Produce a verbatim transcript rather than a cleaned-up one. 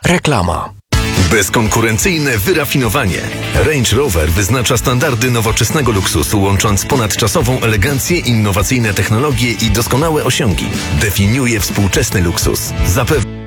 Reklama. Bezkonkurencyjne wyrafinowanie. Range Rover wyznacza standardy nowoczesnego luksusu, łącząc ponadczasową elegancję, innowacyjne technologie i doskonałe osiągi. Definiuje współczesny luksus. Zapewne